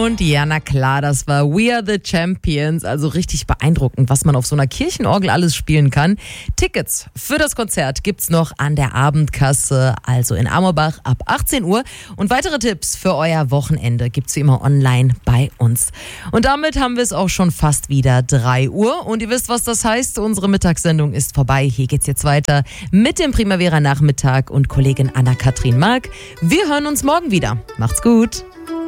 Und ja, na klar, das war We Are the Champions. Also richtig beeindruckend, was man auf so einer Kirchenorgel alles spielen kann. Tickets für das Konzert gibt's noch an der Abendkasse, also in Amorbach ab 18 Uhr. Und weitere Tipps für euer Wochenende gibt's wie immer online bei uns. Und damit haben wir es auch schon fast wieder 3 Uhr. Und ihr wisst, was das heißt. Unsere Mittagssendung ist vorbei. Hier geht's jetzt weiter mit dem Primavera-Nachmittag und Kollegin Anna-Kathrin Mark. Wir hören uns morgen wieder. Macht's gut.